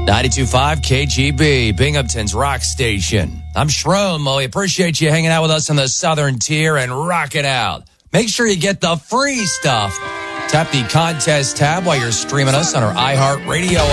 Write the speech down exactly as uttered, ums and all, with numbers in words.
ninety-two point five K G B, Binghamton's rock station. I'm Shroom. We appreciate you hanging out with us in the Southern Tier and rock it out. Make sure you get the free stuff. Tap the contest tab while you're streaming us on our iHeartRadio